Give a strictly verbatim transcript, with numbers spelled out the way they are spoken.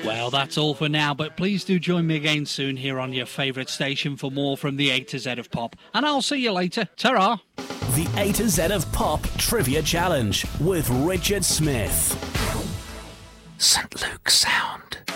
Well, that's all for now, but please do join me again soon here on your favourite station for more from the A to Z of Pop. And I'll see you later. Ta-ra! The A to Z of Pop Trivia Challenge with Richard Smith. Saint Luke Sound.